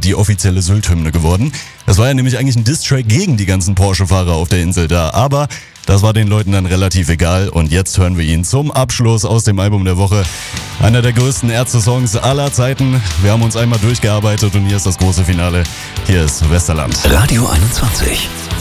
die offizielle Sylt-Hymne geworden. Das war ja nämlich eigentlich ein Diss-Track gegen die ganzen Porsche-Fahrer auf der Insel da, aber das war den Leuten dann relativ egal und jetzt hören wir ihn zum Abschluss aus dem Album der Woche. Einer der größten Ärzte-Songs aller Zeiten. Wir haben uns einmal durchgearbeitet und hier ist das große Finale. Hier ist Westerland. Radio 21.